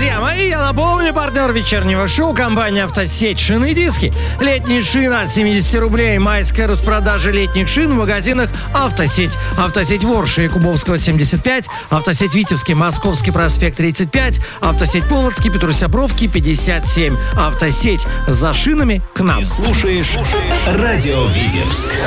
Друзья мои, я напомню, партнер вечернего шоу — компания «Автосеть». Шины и диски. Летние шины от 70 рублей. Майская распродажа летних шин в магазинах «Автосеть». «Автосеть» Ворши, Якубовского, 75. «Автосеть» Витебский, Московский проспект, 35. «Автосеть» Полоцкий, Петрусябровки, 57. «Автосеть» за шинами к нам. Ты слушаешь Радио Витебск.